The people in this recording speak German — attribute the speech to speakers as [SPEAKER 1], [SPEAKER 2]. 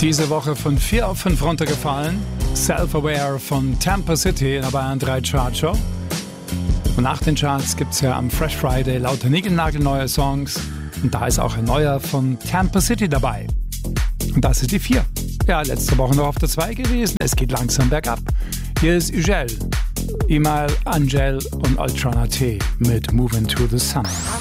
[SPEAKER 1] Diese Woche von 4 auf 5 runtergefallen. Self-Aware von Tampa City in der Bayern 3 Chartshow. Und nach den Charts gibt es ja am Fresh Friday lauter niegelnagelneue Songs. Und da ist auch ein neuer von Tampa City dabei. Und das ist die 4. Ja, letzte Woche noch auf der 2 gewesen. Es geht langsam bergab. Hier ist Ugel, Imal, Angel und Ultrana T mit Moving to the Sun.